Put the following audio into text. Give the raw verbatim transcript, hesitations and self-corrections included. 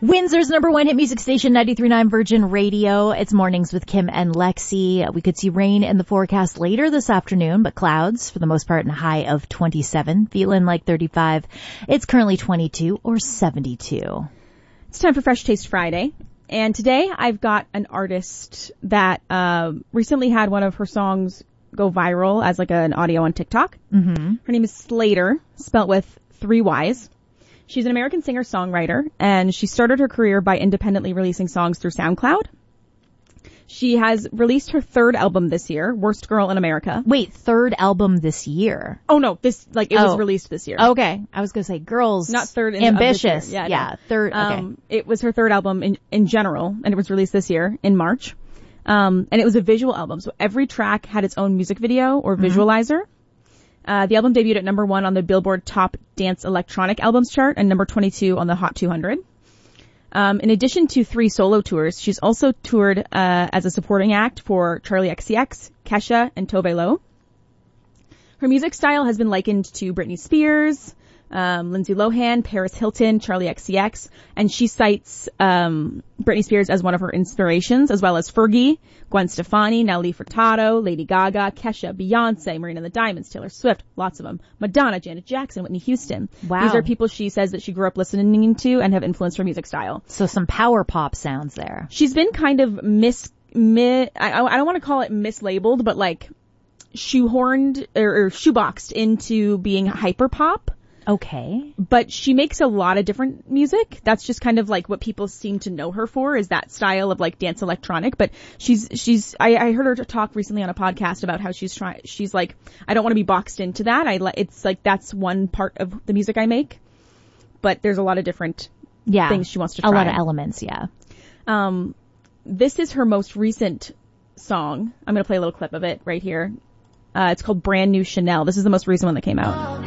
Windsor's number one hit music station, ninety-three point nine Virgin Radio. It's Mornings with Kim and Lexi. We could see rain in the forecast later this afternoon, but clouds for the most part and a high of twenty-seven. Feeling like thirty-five. It's currently twenty-two or seventy-two. It's time for Fresh Taste Friday. And today I've got an artist that uh, recently had one of her songs go viral as like an audio on TikTok. Mm-hmm. Her name is Slater, spelt with three Y's. She's an American singer-songwriter, and she started her career by independently releasing songs through SoundCloud. She has released her third album this year, Worst Girl in America. Wait, third album this year? Oh, no, this, like, it oh. was released this year. Okay. I was going to say, girls. Not third. In, ambitious. Yeah, yeah no. third. Okay. Um, it was her third album in, in general, and it was released this year in March. Um, and it was a visual album, so every track had its own music video or visualizer. Mm-hmm. Uh, the album debuted at number one on the Billboard Top Dance Electronic Albums chart and number twenty-two on the Hot two hundred. Um, in addition to three solo tours, she's also toured uh, as a supporting act for Charli X C X, Kesha, and Tove Lo. Her music style has been likened to Britney Spears, um, Lindsay Lohan, Paris Hilton, Charli X C X, and she cites um, Britney Spears as one of her inspirations, as well as Fergie, Gwen Stefani, Nelly Furtado, Lady Gaga, Kesha, Beyonce, Marina and the Diamonds, Taylor Swift, lots of them, Madonna, Janet Jackson, Whitney Houston. Wow. These are people she says that she grew up listening to and have influenced her music style. So some power pop sounds there. She's been kind of mis, mi, I, I don't want to call it mislabeled, but like shoehorned or, or shoeboxed into being hyper pop. Okay. But she makes a lot of different music. That's just kind of like what people seem to know her for, is that style of like dance electronic. But she's, she's, I, I heard her talk recently on a podcast about how she's trying, she's like, I don't want to be boxed into that. I, it's like, that's one part of the music I make. But there's a lot of different yeah, things she wants to try. A lot of elements, yeah. Um, this is her most recent song. I'm going to play a little clip of it right here. Uh, it's called Brand New Chanel. This is the most recent one that came out.